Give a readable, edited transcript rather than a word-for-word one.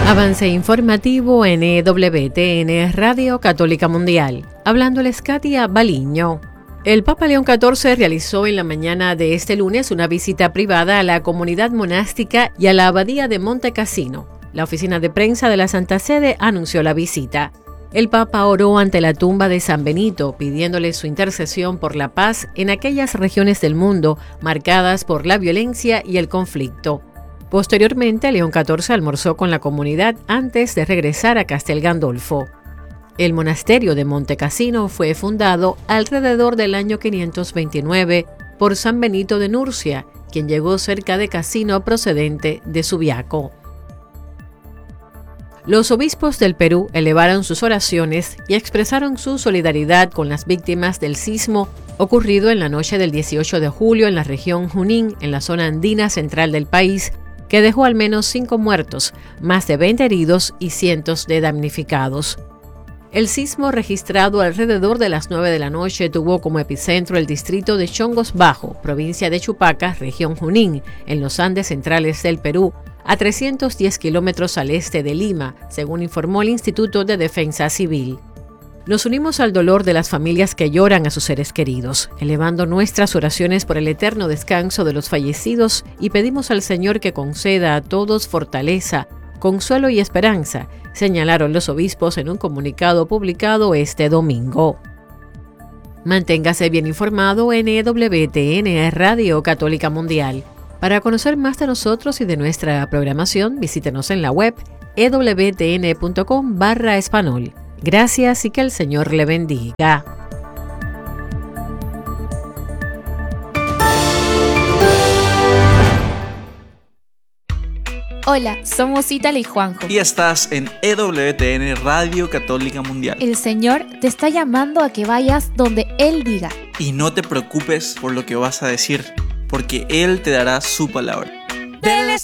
Avance informativo en EWTN Radio Católica Mundial. Hablándoles Katia Baliño. El Papa León XIV realizó en la mañana de este lunes una visita privada a la comunidad monástica y a la abadía de Monte Cassino. La oficina de prensa de la Santa Sede anunció la visita. El Papa oró ante la tumba de San Benito, pidiéndole su intercesión por la paz en aquellas regiones del mundo marcadas por la violencia y el conflicto. Posteriormente, León XIV almorzó con la comunidad antes de regresar a Castel Gandolfo. El monasterio de Monte Cassino fue fundado alrededor del año 529 por San Benito de Nurcia, quien llegó cerca de Cassino procedente de Subiaco. Los obispos del Perú elevaron sus oraciones y expresaron su solidaridad con las víctimas del sismo ocurrido en la noche del 18 de julio en la región Junín, en la zona andina central del país, que dejó al menos 5 muertos, más de 20 heridos y cientos de damnificados. El sismo registrado alrededor de las 9 de la noche tuvo como epicentro el distrito de Chongos Bajo, provincia de Chupaca, región Junín, en los Andes centrales del Perú, a 310 kilómetros al este de Lima, según informó el Instituto de Defensa Civil. Nos unimos al dolor de las familias que lloran a sus seres queridos, elevando nuestras oraciones por el eterno descanso de los fallecidos y pedimos al Señor que conceda a todos fortaleza, consuelo y esperanza, señalaron los obispos en un comunicado publicado este domingo. Manténgase bien informado en EWTN Radio Católica Mundial. Para conocer más de nosotros y de nuestra programación, visítenos en la web ewtn.com/español. Gracias y que el Señor le bendiga. Hola, somos Ítala y Juanjo. Y estás en EWTN Radio Católica Mundial. El Señor te está llamando a que vayas donde Él diga. Y no te preocupes por lo que vas a decir, porque Él te dará su palabra.